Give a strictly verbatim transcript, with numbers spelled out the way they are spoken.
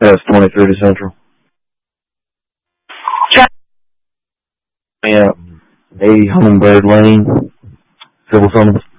That's twenty-three to Central. Yeah. eighty Hummingbird Lane, Civil Summons.